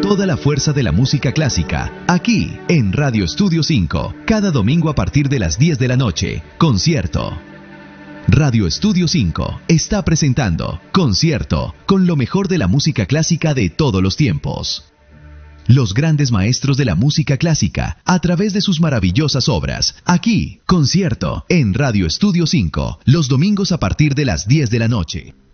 Toda la fuerza de la música clásica, aquí en Radio Estudio 5, cada domingo a partir de las 10 de la noche. Concierto. Radio Estudio 5 está presentando Concierto, con lo mejor de la música clásica de todos los tiempos. Los grandes maestros de la música clásica, a través de sus maravillosas obras. Aquí, Concierto, en Radio Estudio 5, los domingos a partir de las 10 de la noche.